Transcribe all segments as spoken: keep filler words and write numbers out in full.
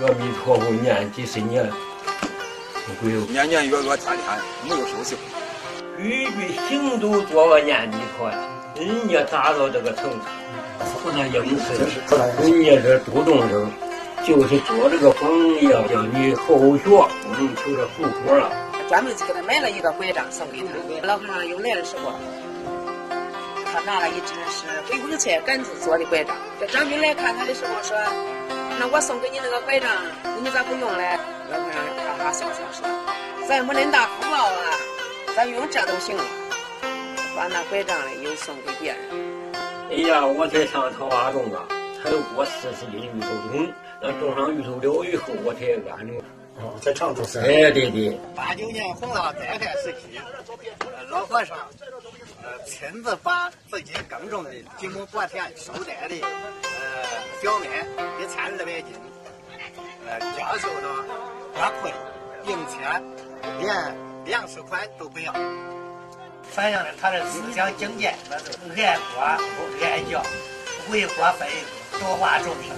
阿弥陀佛念几十年，不会有年年月月天天没有休息。 句句行都做个念弥陀，人家达到这个程度，不能应试，人家这杜仲生就是做这个榜样，叫你后学不能求这后果了。 专门给他买了一个拐杖送给他。老和尚又来的时候，他拿了一只是回光菜杆子做的拐杖。这张兵来看他的时候说：“那我送给你那个拐杖，你咋不用嘞？”老和尚哈哈笑笑说：“咱没恁大福报啊，咱用这都行了。”把那拐杖嘞又送给别人。 哎呀，我才上桃花种啊，才有过四十斤芋头种，那种上芋头了以后，我才安住。 哦，在常州山。 哎，对对。 八九年洪涝灾害时期，老和尚呃亲自把自己耕种的几亩薄田收摘的呃小麦一千二百斤，呃交收到花库里，并且连粮食款都不要，反映了他的思想境界，那是爱国不爱教，为国分多化众生。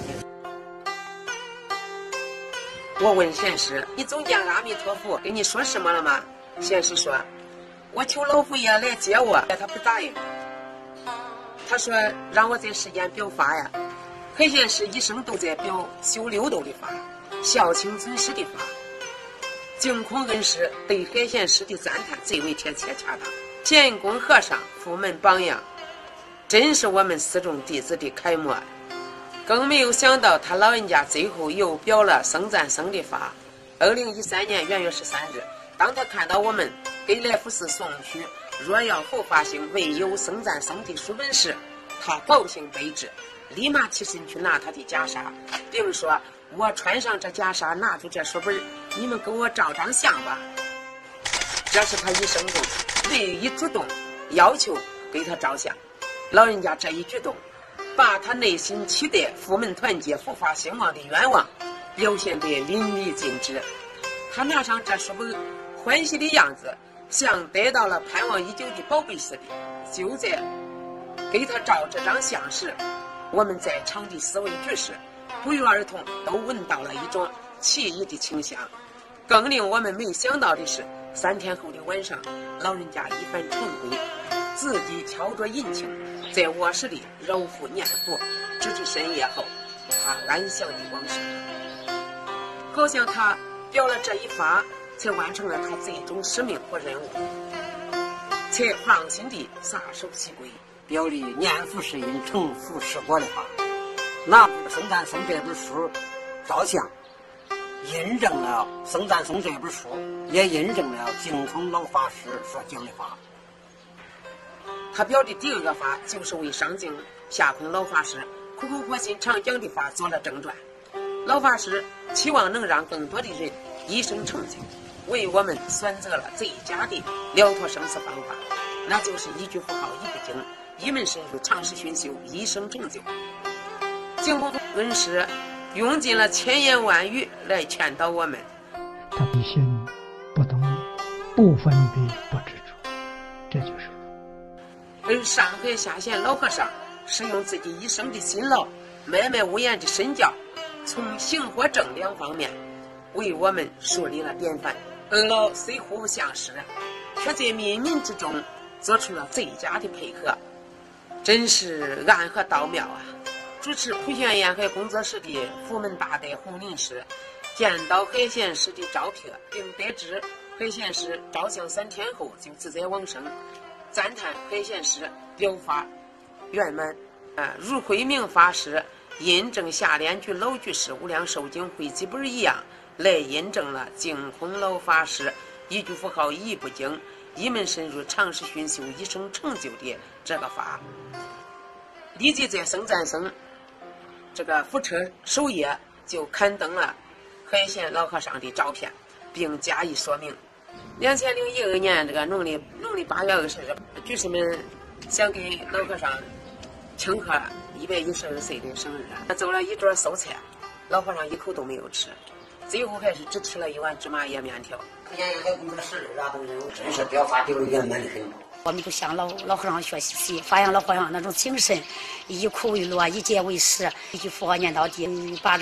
我问贤师：“你总见阿弥陀佛跟你说什么了吗？”贤师说：“我求老佛爷来接我，他不答应。他说让我在世间表法呀。海贤师一生都在表修六度的法，孝亲尊师的法。净空恩师对海贤师的赞叹最为贴切恰当。乾坤和尚佛门榜样，真是我们四众弟子的楷模。”更没有想到，他老人家最后又表了僧赞僧的法。二零一三年元月十三日，当他看到我们给来福寺送去若要后发行未有僧赞僧的书本时，他高兴悲至，立马起身去拿他的袈裟，并说：“我穿上这袈裟，拿出这书本，你们给我照张相吧。”这是他一生中唯一主动要求给他照相。老人家这一举动，把他内心期待佛门团结、佛法兴旺的愿望表现得淋漓尽致。他拿上这书本，欢喜的样子像得到了盼望已久的宝贝似的。就在给他照这张相时，我们在场的四位居士不约而同都闻到了一种奇异的清香。更令我们没想到的是，三天后的晚上，老人家一番晨归，自己敲着银磬，在卧室里揉腹念佛，直至深夜后，他安详地往生。好像他表了这一法，才完成了他最终使命和任务，才放心地撒手西归， 表里念佛是因，成佛是果的话，拿僧赞僧这本书照相，印证了僧赞僧这本书，也印证了净空老法师所讲的法。 他表的第二个法，就是为上净下空老法师苦口婆心常讲的法做了正传。老法师期望能让更多的人一生成就，为我们选择了最佳的了脱生死方法，那就是一句佛号一部经，一门深入，长时熏修，一生成就。净空恩师用尽了千言万语来劝导我们。 他不信不懂，不分别不执着，这就是而上海下县老和尚是用自己一生的辛劳，脉脉无言的身教，从行和正两方面为我们树立了典范。二老虽互不相识，却在冥冥之中做出了最佳的配合，真是暗合道妙啊！主持普贤沿海工作室的佛门大德洪林师见到海贤师的照片，并得知海贤师照相三天后就自在往生，赞叹海贤师表法圆满。啊，如慧明法师印证下联居老居士无量寿经汇集本一样，来印证了净空老法师一句佛号一部经，一门深入，长时熏修，一生成就的这个法。立即在僧赞僧这个佛车首页就刊登了海贤老和尚的照片，并加以说明。两千零一二年这个农历农历八月二十日，居士们想给老和尚庆贺一百一十二岁的生日，做了一桌素菜，老和尚一口都没有吃，最后还是只吃了一碗芝麻叶面条。 沿海工作室啊，都是真是表法表圆满的很。 我们就向老老和尚学习，发扬老和尚那种精神，以苦为乐，以戒为师，一句佛号念到底，把